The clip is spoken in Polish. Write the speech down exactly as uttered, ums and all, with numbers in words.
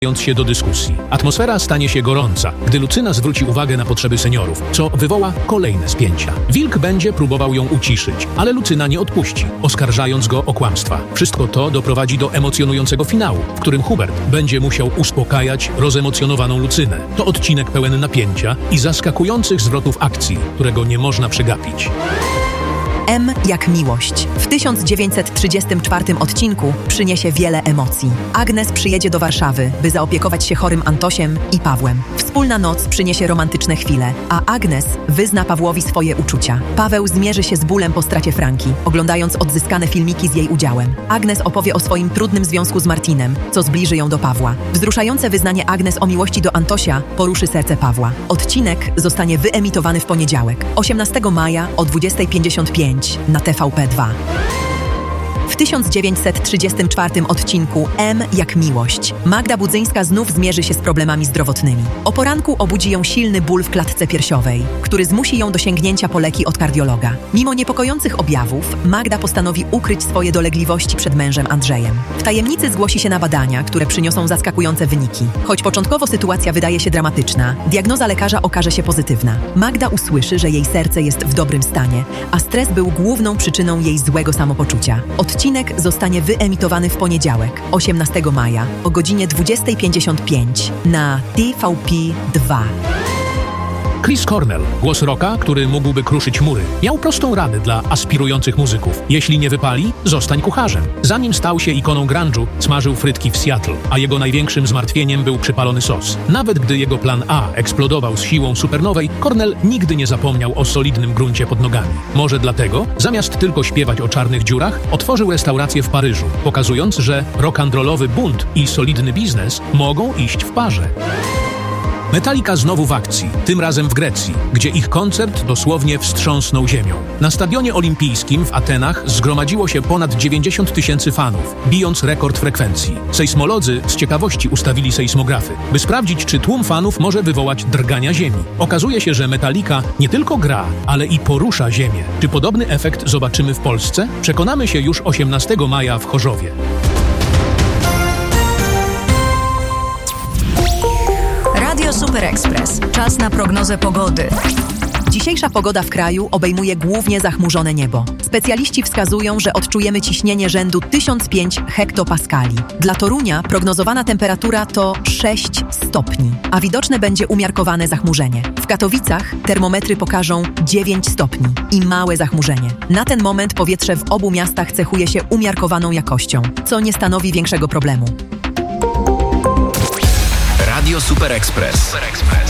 się do dyskusji. Atmosfera stanie się gorąca, gdy Lucyna zwróci uwagę na potrzeby seniorów, co wywoła kolejne spięcia. Wilk będzie próbował ją uciszyć, ale Lucyna nie odpuści, oskarżając go o kłamstwa. Wszystko to doprowadzi do emocjonującego finału, w którym Hubert będzie musiał uspokajać rozemocjonowaną Lucynę. To odcinek pełen napięcia i zaskakujących zwrotów akcji, którego nie można przegapić. M jak miłość. W tysiąc dziewięćset trzydziestym czwartym odcinku przyniesie wiele emocji. Agnes przyjedzie do Warszawy, by zaopiekować się chorym Antosiem i Pawłem. Wspólna noc przyniesie romantyczne chwile, a Agnes wyzna Pawłowi swoje uczucia. Paweł zmierzy się z bólem po stracie Franki, oglądając odzyskane filmiki z jej udziałem. Agnes opowie o swoim trudnym związku z Martinem, co zbliży ją do Pawła. Wzruszające wyznanie Agnes o miłości do Antosia poruszy serce Pawła. Odcinek zostanie wyemitowany w poniedziałek, osiemnastego maja o dwudziestej pięćdziesiąt pięć na T V P dwa. W tysiąc dziewięćset trzydziestym czwartym odcinku M jak miłość. Magda Budzyńska znów zmierzy się z problemami zdrowotnymi. O poranku obudzi ją silny ból w klatce piersiowej, który zmusi ją do sięgnięcia po leki od kardiologa. Mimo niepokojących objawów, Magda postanowi ukryć swoje dolegliwości przed mężem Andrzejem. W tajemnicy zgłosi się na badania, które przyniosą zaskakujące wyniki. Choć początkowo sytuacja wydaje się dramatyczna, diagnoza lekarza okaże się pozytywna. Magda usłyszy, że jej serce jest w dobrym stanie, a stres był główną przyczyną jej złego samopoczucia. Odcinek zostanie wyemitowany w poniedziałek, osiemnastego maja o godzinie dwudziestej pięćdziesiąt pięć na T V P dwa. Chris Cornell, głos rocka, który mógłby kruszyć mury, miał prostą radę dla aspirujących muzyków. Jeśli nie wypali, zostań kucharzem. Zanim stał się ikoną grunge'u, smażył frytki w Seattle, a jego największym zmartwieniem był przypalony sos. Nawet gdy jego plan A eksplodował z siłą supernowej, Cornell nigdy nie zapomniał o solidnym gruncie pod nogami. Może dlatego, zamiast tylko śpiewać o czarnych dziurach, otworzył restaurację w Paryżu, pokazując, że rock'n'rollowy bunt i solidny biznes mogą iść w parze. Metallica znowu w akcji, tym razem w Grecji, gdzie ich koncert dosłownie wstrząsnął ziemią. Na stadionie olimpijskim w Atenach zgromadziło się ponad dziewięćdziesiąt tysięcy fanów, bijąc rekord frekwencji. Sejsmolodzy z ciekawości ustawili sejsmografy, by sprawdzić, czy tłum fanów może wywołać drgania ziemi. Okazuje się, że Metallica nie tylko gra, ale i porusza ziemię. Czy podobny efekt zobaczymy w Polsce? Przekonamy się już osiemnastego maja w Chorzowie. Radio Super Express. Czas na prognozę pogody. Dzisiejsza pogoda w kraju obejmuje głównie zachmurzone niebo. Specjaliści wskazują, że odczujemy ciśnienie rzędu tysiąc pięć hektopaskali. Dla Torunia prognozowana temperatura to sześć stopni, a widoczne będzie umiarkowane zachmurzenie. W Katowicach termometry pokażą dziewięć stopni i małe zachmurzenie. Na ten moment powietrze w obu miastach cechuje się umiarkowaną jakością, co nie stanowi większego problemu. Radio Super Express. Super Express.